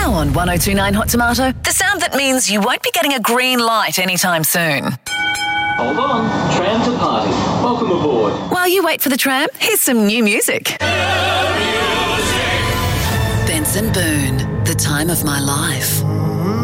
Now on 1029 Hot Tomato, the sound that means you won't be getting a green light anytime soon. Hold on, tram to party. Welcome aboard. While you wait for the tram, here's some new music. Benson Boone, The Time of My Life.